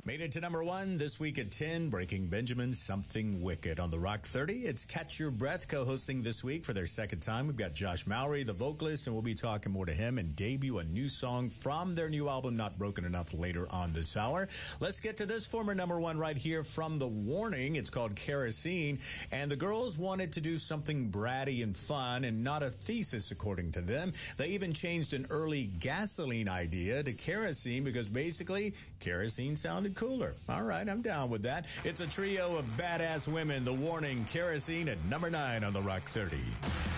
Made it to number 1 this week at 10, Breaking Benjamin, Something Wicked. On the Rock 30, it's Catch Your Breath co-hosting this week for their second time. We've got Josh Mowry, the vocalist, and we'll be talking more to him and debut a new song from their new album, Not Broken Enough, later on this hour. Let's get to this former number 1 right here from The Warning. It's called Kerosene, and the girls wanted to do something bratty and fun and not a thesis, according to them. They even changed an early Gasoline idea to Kerosene because basically kerosene sounded cooler. All right, I'm down with that. It's a trio of badass women. The Warning, Kerosene at number 9 on the Rock 30.